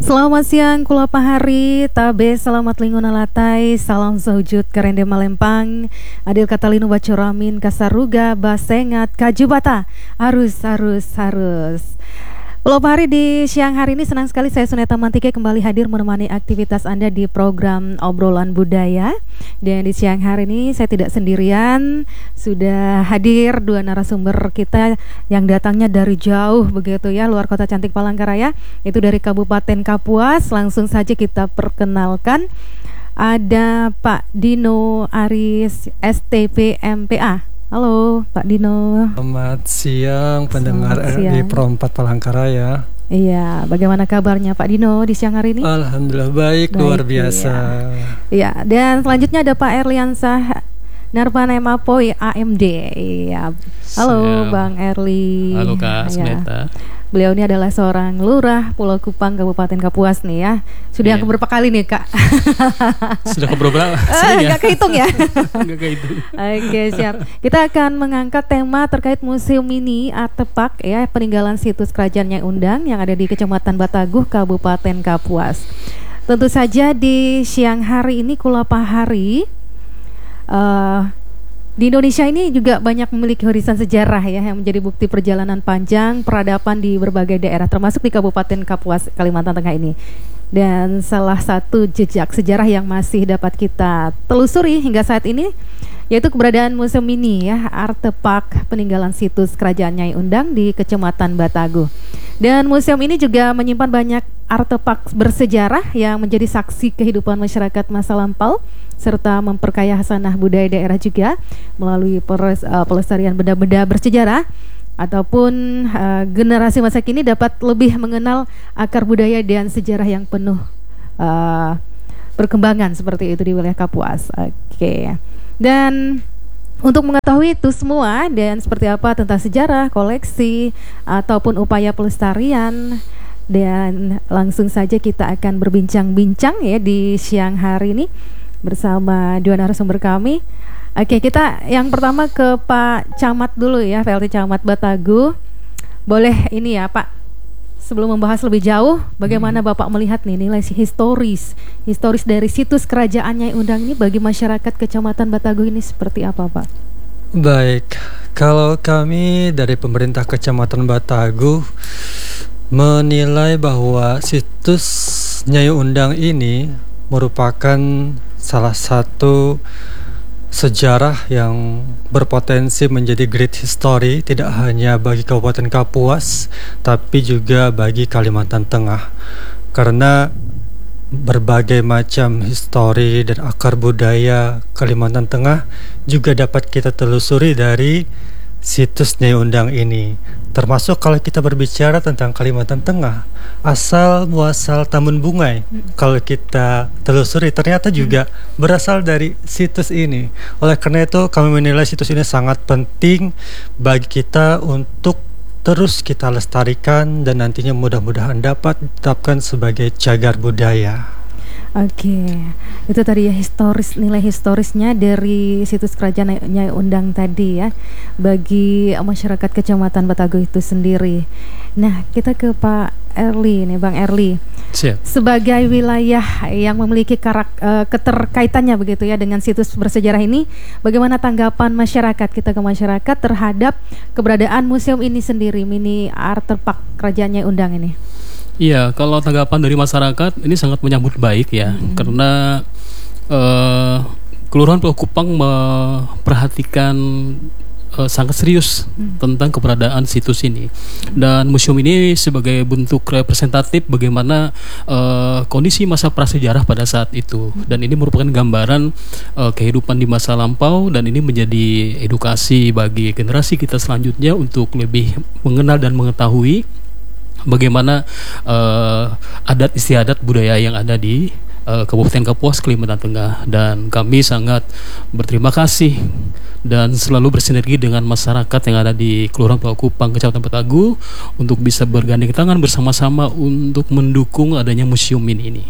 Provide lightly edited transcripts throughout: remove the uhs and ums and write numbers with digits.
Selamat siang, kula pahari, tabe selamat linguna latai, salam sahujud karende malempang, adil katalinu bacoramin, kasaruga, basengat, kajubata, harus. Kula pahari di siang hari ini senang sekali saya Suneta Mantike kembali hadir menemani aktivitas Anda di program Obrolan Budaya. Dan di siang hari ini saya tidak sendirian, sudah hadir dua narasumber kita yang datangnya dari jauh begitu ya, luar kota cantik Palangkaraya, itu dari Kabupaten Kapuas. Langsung saja kita perkenalkan, ada Pak Dino Aris STP MPA. Halo Pak Dino. Selamat siang pendengar siang. RRI Pro 4 Palangkaraya. Iya, bagaimana kabarnya Pak Dino di siang hari ini? Alhamdulillah baik, luar biasa. Iya, dan selanjutnya ada Pak Erliansah Narpana Mapoi AMD. Iya. Halo siang. Bang Erli. Halo Kak Suneta. Beliau ini adalah seorang lurah Pulau Kupang, Kabupaten Kapuas nih ya. Sudah yang keberapa kali nih Kak? Sudah keberapa? Nggak kehitung ya? Nggak kehitung. Oke, siap. Kita akan mengangkat tema terkait Museum Mini Artepak ya, peninggalan situs Kerajaan Nyai Undang yang ada di Kecamatan Bataguh, Kabupaten Kapuas. Tentu saja di siang hari ini kula pahari, di Indonesia ini juga banyak memiliki warisan sejarah ya, yang menjadi bukti perjalanan panjang peradaban di berbagai daerah, termasuk di Kabupaten Kapuas, Kalimantan Tengah ini. Dan salah satu jejak sejarah yang masih dapat kita telusuri hingga saat ini yaitu keberadaan Museum Mini ya, Artepak peninggalan situs Kerajaan Nyai Undang di Kecamatan Bataguh. Dan museum ini juga menyimpan banyak artepak bersejarah yang menjadi saksi kehidupan masyarakat masa lampau, serta memperkaya khasanah budaya daerah juga melalui pelestarian benda-benda bersejarah, ataupun generasi masa kini dapat lebih mengenal akar budaya dan sejarah yang penuh perkembangan seperti itu di wilayah Kapuas. Oke. Dan untuk mengetahui itu semua dan seperti apa tentang sejarah, koleksi, ataupun upaya pelestarian, dan langsung saja kita akan berbincang-bincang ya di siang hari ini bersama dua narasumber kami. Oke, kita yang pertama ke Pak Camat dulu ya, VLT Camat Bataguh. Boleh ini ya Pak, sebelum membahas lebih jauh, bagaimana Bapak melihat nih nilai historis dari situs Kerajaan Nyai Undang ini bagi masyarakat Kecamatan Bataguh ini seperti apa Pak? Baik, kalau kami dari pemerintah Kecamatan Bataguh menilai bahwa situs Nyai Undang ini merupakan salah satu sejarah yang berpotensi menjadi great history, tidak hanya bagi Kabupaten Kapuas tapi juga bagi Kalimantan Tengah, karena berbagai macam histori dan akar budaya Kalimantan Tengah juga dapat kita telusuri dari situs Nyai Undang ini. Termasuk kalau kita berbicara tentang Kalimantan Tengah, asal muasal Tambun Bungai, kalau kita telusuri ternyata juga berasal dari situs ini. Oleh karena itu kami menilai situs ini sangat penting bagi kita untuk terus kita lestarikan dan nantinya mudah-mudahan dapat ditetapkan sebagai cagar budaya. Oke, itu tadi ya nilai historisnya dari situs Kerajaan Nyai Undang tadi ya, bagi masyarakat Kecamatan Bataguh itu sendiri. Nah, kita ke Pak Erli nih, Bang Erli. Siap. Sebagai wilayah yang memiliki keterkaitannya begitu ya dengan situs bersejarah ini, bagaimana tanggapan masyarakat kita terhadap keberadaan museum ini sendiri, Mini Artepak Kerajaan Nyai Undang ini? Iya, kalau tanggapan dari masyarakat ini sangat menyambut baik ya, karena Kelurahan Pulau Kupang memperhatikan sangat serius tentang keberadaan situs ini, dan museum ini sebagai bentuk representatif bagaimana kondisi masa prasejarah pada saat itu, dan ini merupakan gambaran kehidupan di masa lampau, dan ini menjadi edukasi bagi generasi kita selanjutnya untuk lebih mengenal dan mengetahui bagaimana adat istiadat budaya yang ada di Kabupaten Kapuas, Kalimantan Tengah. Dan kami sangat berterima kasih dan selalu bersinergi dengan masyarakat yang ada di Kelurahan Pulau Kupang, Kecamatan Bataguh, untuk bisa bergandeng tangan bersama-sama untuk mendukung adanya museum ini.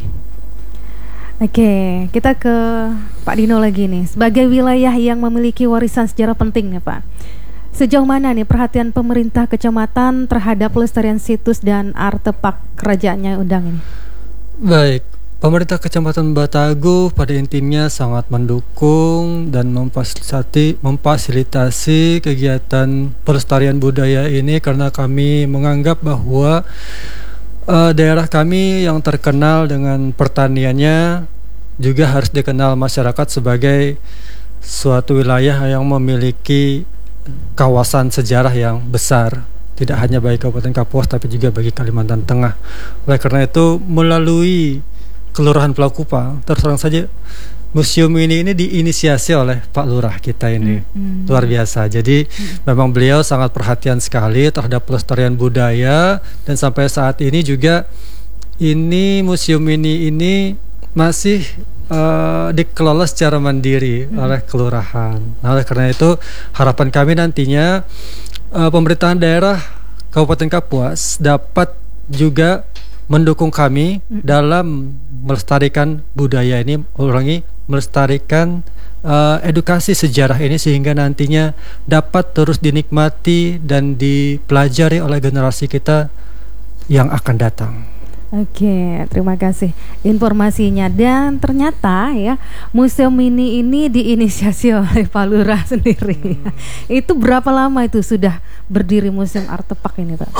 Oke, kita ke Pak Dino lagi nih. Sebagai wilayah yang memiliki warisan sejarah penting nih Pak, sejauh mana nih perhatian pemerintah kecamatan terhadap pelestarian situs dan artepak Kerajaan Nyai Undang ini? Baik, pemerintah Kecamatan Batagu pada intinya sangat mendukung dan memfasilitasi kegiatan pelestarian budaya ini karena kami menganggap bahwa daerah kami yang terkenal dengan pertaniannya juga harus dikenal masyarakat sebagai suatu wilayah yang memiliki kawasan sejarah yang besar, tidak hanya bagi Kabupaten Kapuas tapi juga bagi Kalimantan Tengah. Oleh karena itu, melalui Kelurahan Pulau Kupang, terus terang saja museum ini diinisiasi oleh Pak Lurah kita ini, luar biasa. Jadi memang beliau sangat perhatian sekali terhadap pelestarian budaya, dan sampai saat ini juga museum ini masih dikelola secara mandiri oleh kelurahan. Nah, oleh karena itu harapan kami nantinya pemerintahan daerah Kabupaten Kapuas dapat juga mendukung kami dalam melestarikan budaya ini, melestarikan edukasi sejarah ini sehingga nantinya dapat terus dinikmati dan dipelajari oleh generasi kita yang akan datang. Oke, terima kasih informasinya. Dan ternyata ya, museum ini diinisiasi oleh Pak Lurah sendiri. Itu berapa lama itu sudah berdiri museum artefak ini, Pak?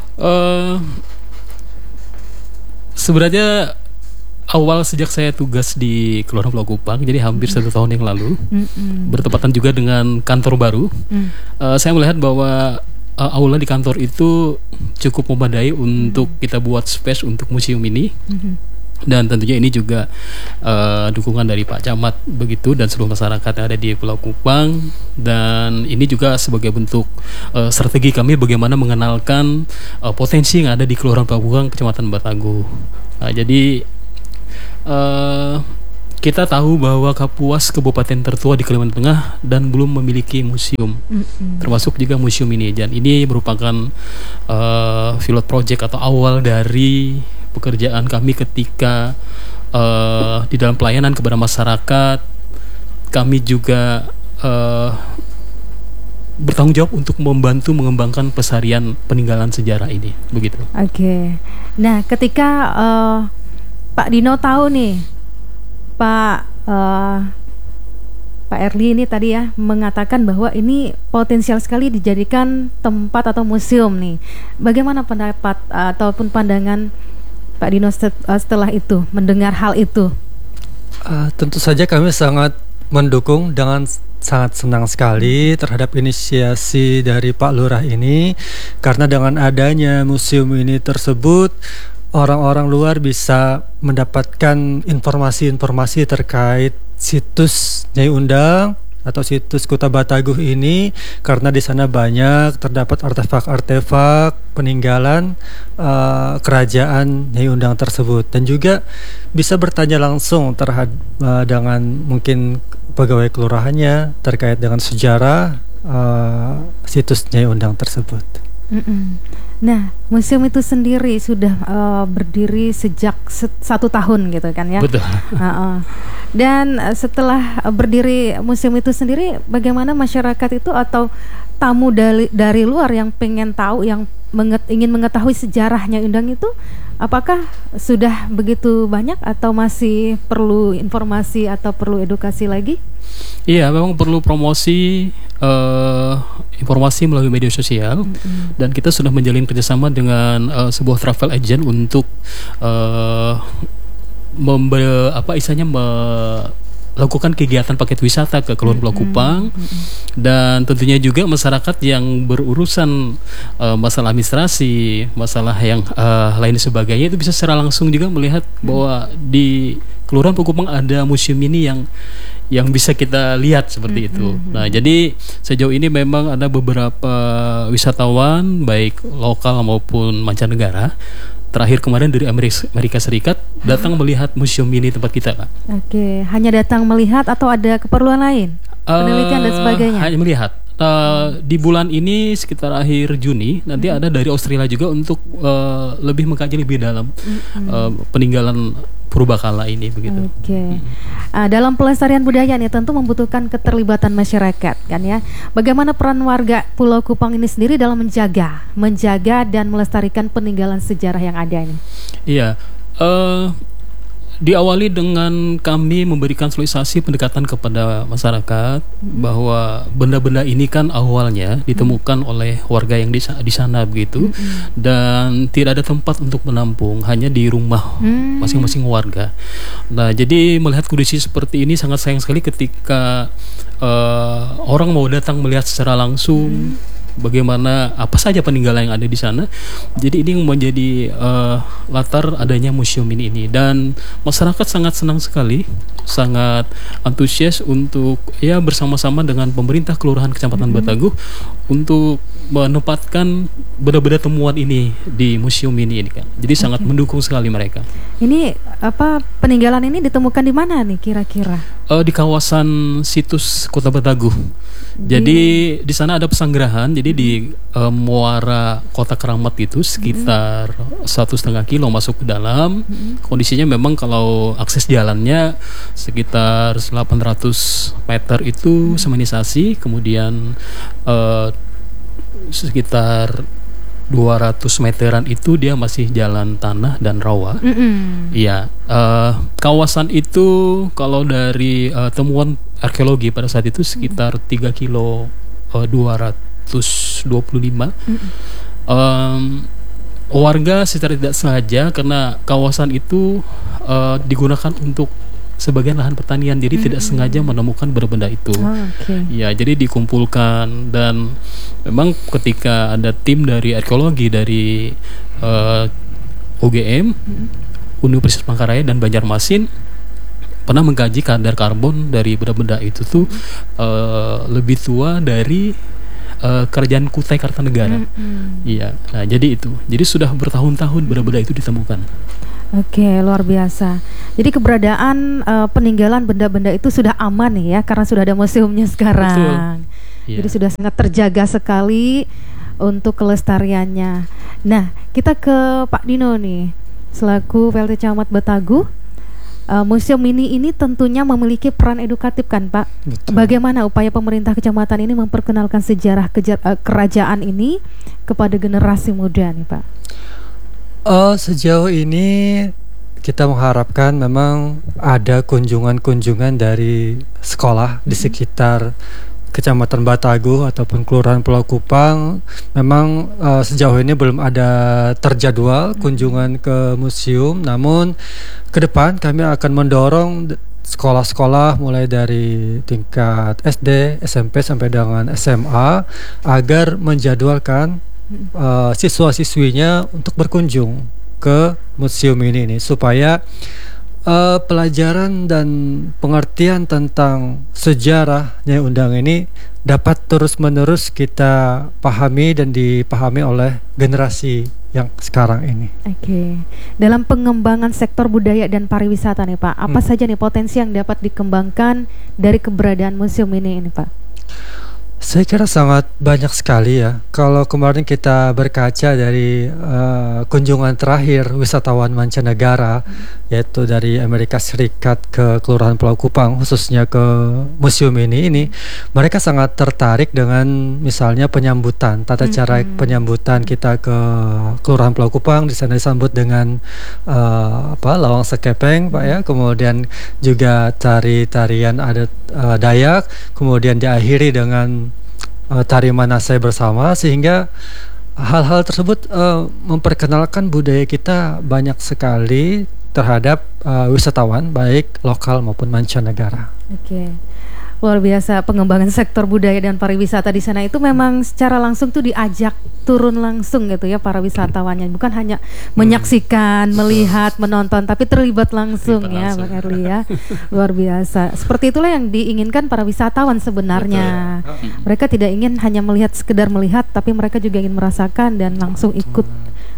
Sebenarnya awal sejak saya tugas di Kelurahan Pulau Kupang, jadi hampir 1 tahun yang lalu, bertepatan juga dengan kantor baru. Saya melihat bahwa aula di kantor itu cukup memadai untuk kita buat space untuk museum ini. Dan tentunya ini juga dukungan dari Pak Camat begitu dan seluruh masyarakat yang ada di Pulau Kupang. Dan ini juga sebagai bentuk strategi kami bagaimana mengenalkan potensi yang ada di Kelurahan Pulau Kupang, Kecamatan Batagu. Nah, jadi kita tahu bahwa Kapuas kabupaten tertua di Kalimantan Tengah dan belum memiliki museum, termasuk juga museum ini. Dan ini merupakan pilot project atau awal dari pekerjaan kami ketika di dalam pelayanan kepada masyarakat. Kami juga bertanggung jawab untuk membantu mengembangkan pelestarian peninggalan sejarah ini, begitu. Oke. Nah, ketika Pak Dino tahu nih, Pak Erli ini tadi ya mengatakan bahwa ini potensial sekali dijadikan tempat atau museum nih. Bagaimana pendapat ataupun pandangan Pak Dino setelah itu mendengar hal itu? Tentu saja kami sangat mendukung dengan sangat senang sekali terhadap inisiasi dari Pak Lurah ini, karena dengan adanya museum ini tersebut orang-orang luar bisa mendapatkan informasi-informasi terkait situs Nyai Undang atau situs Kuta Bataguh ini, karena di sana banyak terdapat artefak-artefak peninggalan kerajaan Nyai Undang tersebut, dan juga bisa bertanya langsung terhadap dengan mungkin pegawai kelurahannya terkait dengan sejarah situs Nyai Undang tersebut. Nah, museum itu sendiri sudah berdiri sejak 1 tahun gitu kan ya. Betul. Dan setelah berdiri museum itu sendiri, bagaimana masyarakat itu atau tamu dari luar yang pengen tahu, yang ingin mengetahui sejarahnya Undang itu, apakah sudah begitu banyak atau masih perlu informasi atau perlu edukasi lagi? Iya, memang perlu promosi informasi melalui media sosial, dan kita sudah menjalin kerjasama dengan sebuah travel agent untuk melakukan kegiatan paket wisata ke Kelurahan Pulau Kupang. Dan tentunya juga masyarakat yang berurusan masalah administrasi, masalah yang lain sebagainya, itu bisa secara langsung juga melihat bahwa di Kelurahan Pulau Kupang ada museum ini yang bisa kita lihat seperti itu. Nah, jadi sejauh ini memang ada beberapa wisatawan baik lokal maupun mancanegara. Terakhir kemarin dari Amerika Serikat datang melihat museum ini tempat kita, Pak. Oke, hanya datang melihat atau ada keperluan lain? Penelitian dan sebagainya? Hanya melihat. Di bulan ini sekitar akhir Juni nanti ada dari Australia juga untuk lebih mengkaji lebih dalam peninggalan purbakala ini, begitu. Oke. Dalam pelestarian budaya nih tentu membutuhkan keterlibatan masyarakat kan ya. Bagaimana peran warga Pulau Kupang ini sendiri dalam menjaga dan melestarikan peninggalan sejarah yang ada ini? Iya. diawali dengan kami memberikan sosialisasi pendekatan kepada masyarakat bahwa benda-benda ini kan awalnya ditemukan oleh warga yang di sana begitu, dan tidak ada tempat untuk menampung, hanya di rumah masing-masing warga. Nah, jadi melihat kondisi seperti ini sangat sayang sekali ketika orang mau datang melihat secara langsung bagaimana apa saja peninggalan yang ada di sana. Jadi ini menjadi latar adanya museum ini, dan masyarakat sangat senang sekali, sangat antusias untuk ya bersama-sama dengan pemerintah Kelurahan Kecamatan Bataguh untuk menempatkan benda-benda temuan ini di museum ini kan. Jadi sangat mendukung sekali mereka. Ini apa, peninggalan ini ditemukan di mana nih kira-kira? Di kawasan situs Kota Bataguh. Jadi di sana ada pesanggerahan. Jadi di muara Kota Keramat itu sekitar 1,5 kilo masuk ke dalam. Kondisinya memang kalau akses jalannya sekitar 800 meter itu semanisasi, kemudian sekitar 200 meteran itu dia masih jalan tanah dan rawa. Iya, kawasan itu kalau dari temuan arkeologi pada saat itu sekitar 3 kilo 225. Warga secara tidak sengaja, karena kawasan itu digunakan untuk sebagian lahan pertanian, jadi tidak sengaja menemukan benda-benda itu. Ya, jadi dikumpulkan, dan memang ketika ada tim dari arkeologi dari UGM, Universitas Palangkaraya dan Banjarmasin pernah mengkaji kadar karbon dari benda-benda itu tuh lebih tua dari kerajaan Kutai Kartanegara. Iya, nah jadi itu. Jadi sudah bertahun-tahun benda-benda itu ditemukan. Oke, luar biasa. Jadi keberadaan peninggalan benda-benda itu sudah aman nih ya, karena sudah ada museumnya sekarang. Betul. Yeah. Jadi sudah sangat terjaga sekali untuk kelestariannya. Nah, kita ke Pak Dino nih, selaku PLT Camat Bataguh. Museum ini tentunya memiliki peran edukatif kan Pak? Betul. Bagaimana upaya pemerintah kecamatan ini memperkenalkan sejarah kerajaan ini kepada generasi muda nih Pak? Sejauh ini kita mengharapkan memang ada kunjungan-kunjungan dari sekolah di sekitar Kecamatan Bataguh ataupun Kelurahan Pulau Kupang. Memang sejauh ini belum ada terjadwal kunjungan ke museum, namun ke depan kami akan mendorong sekolah-sekolah mulai dari tingkat SD, SMP sampai dengan SMA agar menjadwalkan siswa-siswinya untuk berkunjung ke museum ini supaya pelajaran dan pengertian tentang sejarah Nyai Undang ini dapat terus-menerus kita pahami dan dipahami oleh generasi yang sekarang ini. Oke. Dalam pengembangan sektor budaya dan pariwisata nih Pak, apa saja nih potensi yang dapat dikembangkan dari keberadaan museum ini Pak? Saya kira sangat banyak sekali ya. Kalau kemarin kita berkaca dari kunjungan terakhir wisatawan mancanegara, yaitu dari Amerika Serikat ke Kelurahan Pulau Kupang, khususnya ke museum ini mereka sangat tertarik dengan misalnya penyambutan, tata cara penyambutan kita ke Kelurahan Pulau Kupang. Di sana disambut dengan lawang sekepeng Pak ya, kemudian juga tarian adat Dayak, kemudian diakhiri dengan tari Manasai bersama, sehingga hal-hal tersebut memperkenalkan budaya kita banyak sekali terhadap wisatawan baik lokal maupun mancanegara. Oke. Luar biasa pengembangan sektor budaya dan pariwisata di sana itu memang secara langsung tuh diajak turun langsung gitu ya para wisatawannya, bukan hanya menyaksikan, melihat, menonton, tapi terlibat langsung ya Bang Erli ya. Luar biasa. Seperti itulah yang diinginkan para wisatawan sebenarnya. Mereka tidak ingin hanya melihat, sekedar melihat, tapi mereka juga ingin merasakan dan langsung ikut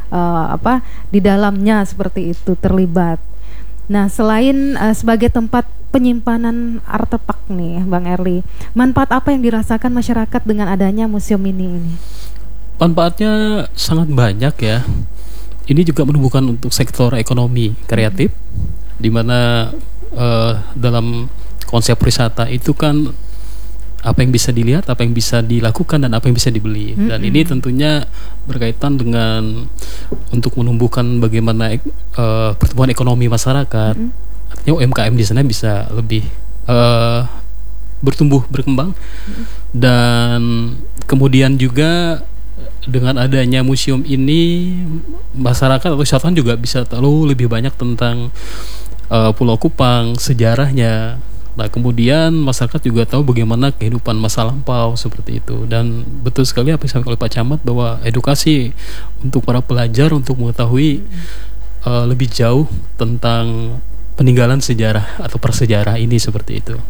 di dalamnya, seperti itu, terlibat. Nah, selain sebagai tempat penyimpanan artefak nih Bang Erli, manfaat apa yang dirasakan masyarakat dengan adanya museum ini? Manfaatnya sangat banyak ya. Ini juga menumbuhkan untuk sektor ekonomi kreatif, di mana dalam konsep wisata itu kan apa yang bisa dilihat, apa yang bisa dilakukan, dan apa yang bisa dibeli. Dan ini tentunya berkaitan dengan untuk menumbuhkan bagaimana pertumbuhan ekonomi masyarakat. artinya UMKM di sana bisa lebih bertumbuh berkembang. Dan kemudian juga dengan adanya museum ini, masyarakat atau wisatawan juga bisa tahu lebih banyak tentang Pulau Kupang, sejarahnya. Nah, kemudian masyarakat juga tahu bagaimana kehidupan masa lampau seperti itu. Dan betul sekali apa yang disampaikan oleh Pak Camat, bahwa edukasi untuk para pelajar untuk mengetahui lebih jauh tentang peninggalan sejarah atau prasejarah ini seperti itu.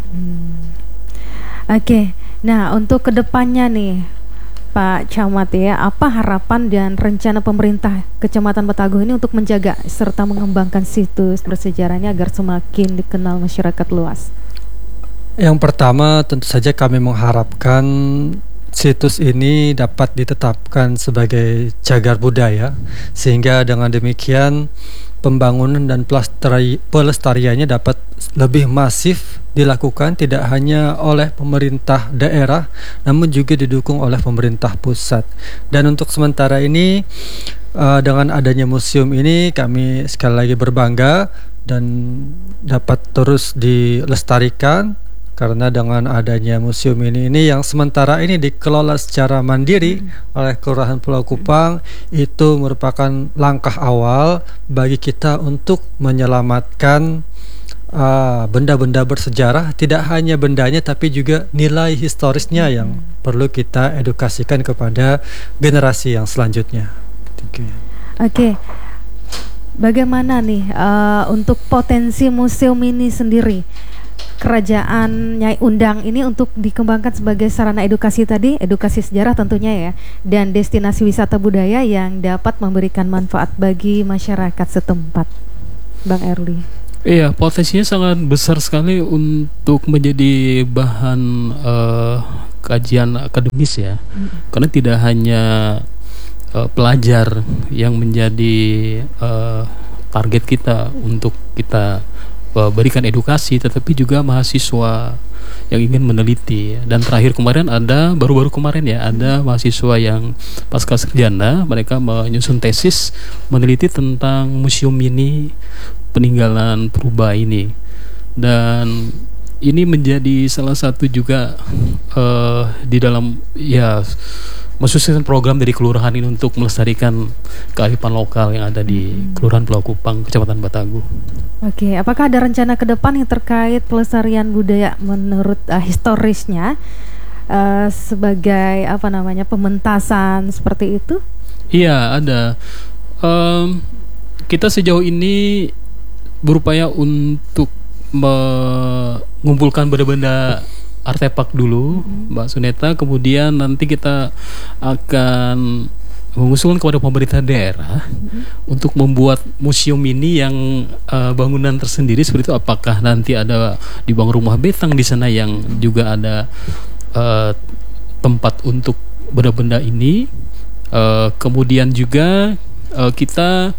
Oke, nah untuk kedepannya nih Pak Camat ya, apa harapan dan rencana pemerintah Kecamatan Bataguh ini untuk menjaga serta mengembangkan situs bersejarahnya agar semakin dikenal masyarakat luas? Yang pertama tentu saja kami mengharapkan situs ini dapat ditetapkan sebagai cagar budaya, sehingga dengan demikian pembangunan dan pelestariannya dapat lebih masif dilakukan, tidak hanya oleh pemerintah daerah namun juga didukung oleh pemerintah pusat. Dan untuk sementara ini dengan adanya museum ini kami sekali lagi berbangga dan dapat terus dilestarikan, karena dengan adanya museum ini yang sementara ini dikelola secara mandiri oleh Kelurahan Pulau Kupang, itu merupakan langkah awal bagi kita untuk menyelamatkan benda-benda bersejarah, tidak hanya bendanya tapi juga nilai historisnya yang perlu kita edukasikan kepada generasi yang selanjutnya. Oke. Bagaimana nih untuk potensi museum ini sendiri? Kerajaan Nyai Undang ini untuk dikembangkan sebagai sarana edukasi tadi, edukasi sejarah tentunya ya, dan destinasi wisata budaya yang dapat memberikan manfaat bagi masyarakat setempat. Bang Erli. Iya, potensinya sangat besar sekali untuk menjadi bahan kajian akademis ya. Karena tidak hanya pelajar yang menjadi target kita untuk kita berikan edukasi, tetapi juga mahasiswa yang ingin meneliti. Dan terakhir kemarin baru-baru kemarin ya, ada mahasiswa yang pasca sarjana, mereka menyusun tesis meneliti tentang museum ini, peninggalan purba ini. Dan ini menjadi salah satu juga di dalam ya mensukseskan program dari kelurahan ini untuk melestarikan kearifan lokal yang ada di Kelurahan Pulau Kupang, Kecamatan Bataguh. Oke, apakah ada rencana ke depan yang terkait pelestarian budaya menurut historisnya sebagai pementasan seperti itu? Iya, ada. Kita sejauh ini berupaya untuk mengumpulkan benda-benda artefak dulu, Mbak Suneta. Kemudian nanti kita akan mengusulkan kepada pemerintah daerah untuk membuat museum ini yang bangunan tersendiri seperti itu. Apakah nanti ada dibangun rumah betang di sana yang juga ada tempat untuk benda-benda ini. Kemudian juga kita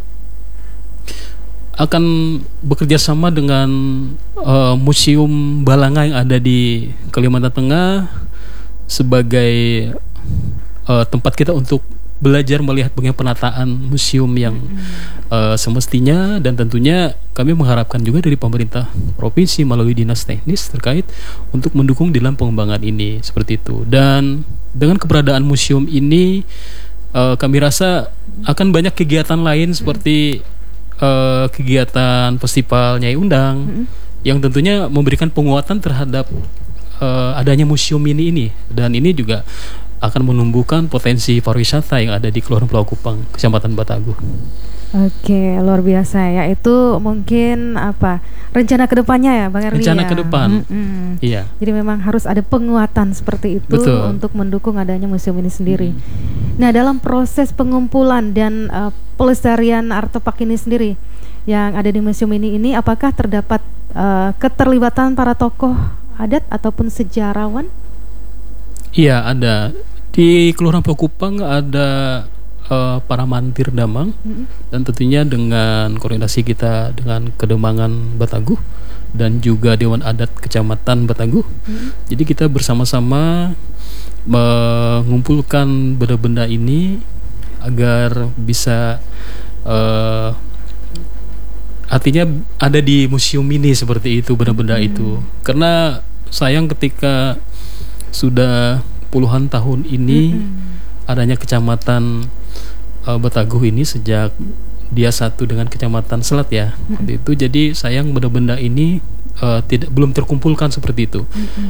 akan bekerja sama dengan Museum Balanga yang ada di Kalimantan Tengah sebagai tempat kita untuk belajar melihat bagaimana penataan museum yang semestinya. Dan tentunya kami mengharapkan juga dari pemerintah provinsi melalui dinas teknis terkait untuk mendukung dalam pengembangan ini seperti itu. Dan dengan keberadaan museum ini kami rasa akan banyak kegiatan lain seperti kegiatan festival Nyai Undang yang tentunya memberikan penguatan terhadap adanya museum ini. Dan ini juga akan menumbuhkan potensi pariwisata yang ada di Kelurahan Pulau Kupang, Kecamatan Bataguh. Oke, luar biasa ya. Itu mungkin rencana kedepannya ya, Bang Erli. Rencana ke depan. Iya. Jadi memang harus ada penguatan seperti itu. Betul. Untuk mendukung adanya museum ini sendiri. Nah, dalam proses pengumpulan dan pelestarian artefak ini sendiri yang ada di museum ini apakah terdapat keterlibatan para tokoh adat ataupun sejarawan? Iya, ada. Di Kelurahan Pulau Kupang ada para mantir Damang, dan tentunya dengan koordinasi kita dengan Kedemangan Bataguh dan juga Dewan Adat Kecamatan Bataguh. Jadi kita bersama-sama mengumpulkan benda-benda ini agar bisa artinya ada di museum ini seperti itu benda-benda itu. Karena sayang ketika sudah puluhan tahun ini adanya kecamatan Bataguh ini sejak dia satu dengan kecamatan Selat ya. Seperti itu. Jadi sayang benda-benda ini belum terkumpulkan seperti itu.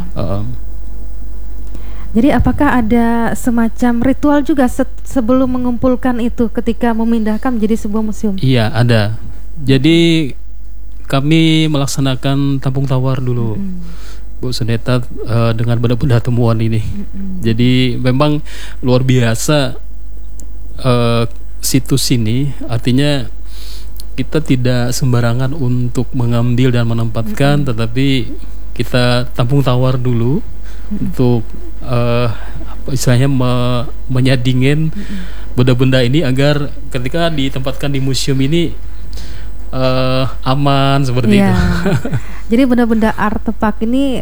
Jadi apakah ada semacam ritual juga sebelum mengumpulkan itu ketika memindahkan menjadi sebuah museum? Iya, ada. Jadi kami melaksanakan tampung tawar dulu, Bu Sundeta, dengan benda-benda temuan ini. Jadi memang luar biasa situs ini, artinya kita tidak sembarangan untuk mengambil dan menempatkan, tetapi kita tampung tawar dulu untuk istilahnya menyadingin benda-benda ini agar ketika ditempatkan di museum ini aman seperti itu. Jadi benda-benda artefak ini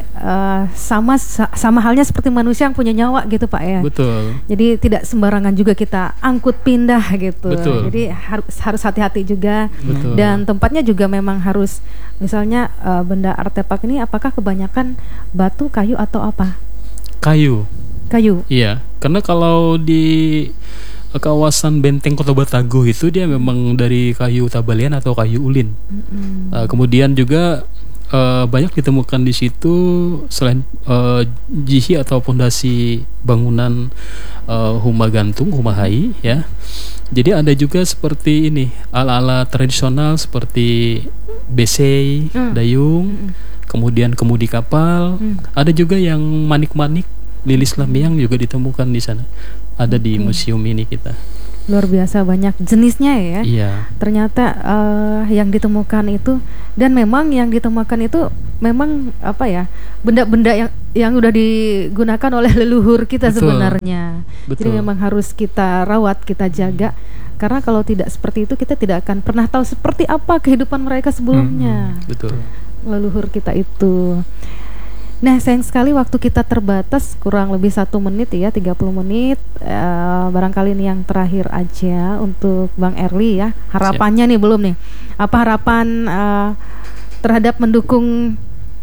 sama halnya seperti manusia yang punya nyawa gitu Pak ya. Betul. Jadi tidak sembarangan juga kita angkut pindah gitu. Betul. Jadi harus hati-hati juga. Betul. Dan tempatnya juga memang harus, misalnya benda artefak ini apakah kebanyakan batu, kayu atau apa? Kayu. Iya, karena kalau di kawasan benteng Kota Bataguh itu dia memang dari kayu tabalian atau kayu ulin. Kemudian juga banyak ditemukan di situ selain jihi atau pondasi bangunan huma gantung, huma hai ya. Jadi ada juga seperti ini ala-ala tradisional seperti besei, dayung, kemudian kemudi kapal. Ada juga yang manik-manik lilis lampiang juga ditemukan di sana. Ada di museum ini kita. Luar biasa banyak jenisnya ya. Iya. Ternyata yang ditemukan itu, dan memang yang ditemukan itu memang apa ya, benda-benda yang udah digunakan oleh leluhur kita. Betul. Sebenarnya. Betul. Jadi memang harus kita rawat, kita jaga. Karena kalau tidak seperti itu kita tidak akan pernah tahu seperti apa kehidupan mereka sebelumnya. Betul. Leluhur kita itu. Nah, sayang sekali waktu kita terbatas, kurang lebih 1 menit ya, 30 menit. Barangkali ini yang terakhir aja untuk Bang Erli ya. Harapannya nih belum nih. Apa harapan terhadap mendukung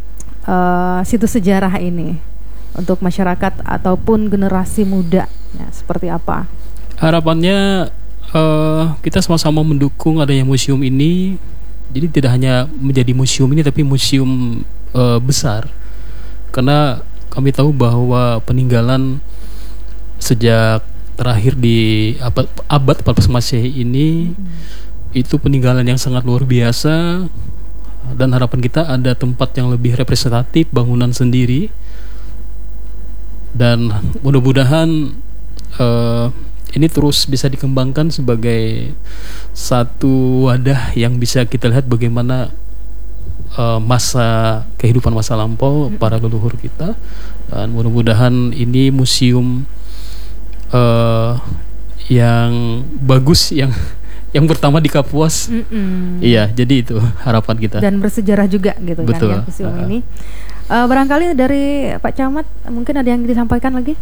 situs sejarah ini untuk masyarakat ataupun generasi muda? Ya, seperti apa? Harapannya kita sama-sama mendukung adanya museum ini. Jadi tidak hanya menjadi museum ini, tapi museum besar. Karena kami tahu bahwa peninggalan sejak terakhir di abad 14 Masehi ini itu peninggalan yang sangat luar biasa, dan harapan kita ada tempat yang lebih representatif, bangunan sendiri, dan mudah-mudahan ini terus bisa dikembangkan sebagai satu wadah yang bisa kita lihat bagaimana kehidupan masa lampau para leluhur kita, dan mudah-mudahan ini museum yang bagus, yang pertama di Kapuas. Iya, jadi itu harapan kita. Dan bersejarah juga gitu. Betul. Kan ya, museum ini. Barangkali dari Pak Camat mungkin ada yang disampaikan lagi?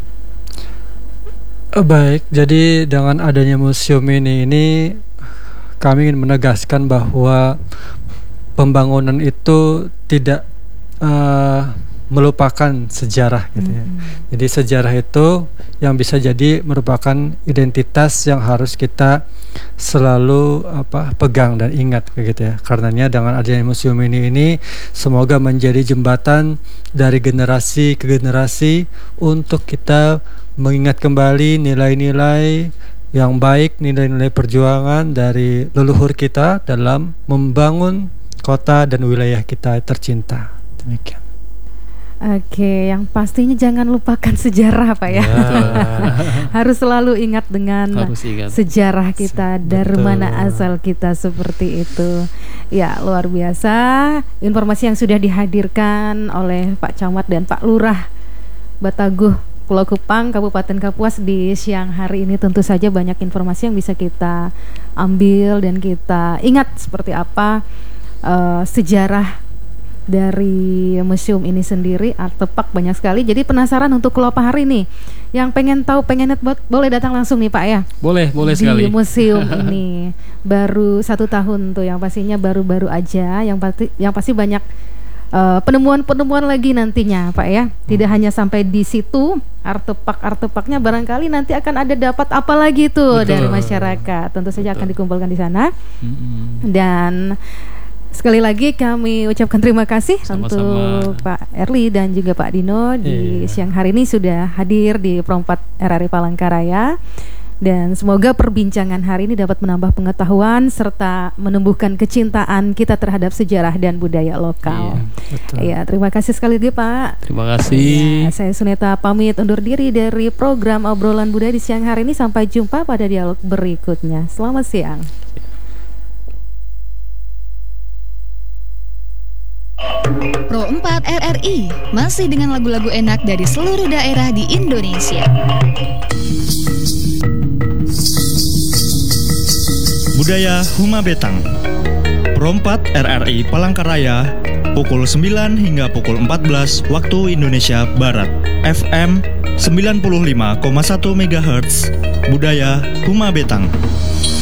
Baik, jadi dengan adanya museum ini kami ingin menegaskan bahwa pembangunan itu tidak melupakan sejarah gitu ya. Jadi sejarah itu yang bisa jadi merupakan identitas yang harus kita selalu pegang dan ingat gitu ya. Karenanya dengan adanya museum ini semoga menjadi jembatan dari generasi ke generasi untuk kita mengingat kembali nilai-nilai yang baik, nilai-nilai perjuangan dari leluhur kita dalam membangun kota dan wilayah kita tercinta. Demikian. Oke, yang pastinya jangan lupakan sejarah Pak ya. Harus selalu ingat dengan sejarah kita, dari mana asal kita, seperti itu. Ya, luar biasa informasi yang sudah dihadirkan oleh Pak Camat dan Pak Lurah Bataguh, Pulau Kupang, Kabupaten Kapuas di siang hari ini. Tentu saja banyak informasi yang bisa kita ambil dan kita ingat seperti apa sejarah dari museum ini sendiri, artefak banyak sekali. Jadi penasaran untuk kelompok hari nih, yang pengen tahu, pengen net, boleh datang langsung nih Pak ya. Boleh sekali. Di museum ini baru 1 tahun tuh, yang pastinya baru-baru aja, yang pasti banyak penemuan-penemuan lagi nantinya Pak ya. Tidak hanya sampai di situ, artefak-artefaknya barangkali nanti akan ada dapat apa lagi tuh. Betul. Dari masyarakat. Tentu saja akan dikumpulkan di sana. Dan sekali lagi kami ucapkan terima kasih untuk Pak Erli dan juga Pak Dino di siang hari ini sudah hadir di Pro4 RRI Palangkaraya. Dan semoga perbincangan hari ini dapat menambah pengetahuan serta menumbuhkan kecintaan kita terhadap sejarah dan budaya lokal. Iya, terima kasih sekali lagi Pak. Terima kasih. Saya Suneta pamit undur diri dari program Obrolan Budaya di siang hari ini. Sampai jumpa pada dialog berikutnya. Selamat siang. Pro4 RRI masih dengan lagu-lagu enak dari seluruh daerah di Indonesia. Budaya Huma Betang. Pro4 RRI Palangkaraya pukul 9 hingga pukul 14 waktu Indonesia Barat. FM 95,1 MHz. Budaya Huma Betang.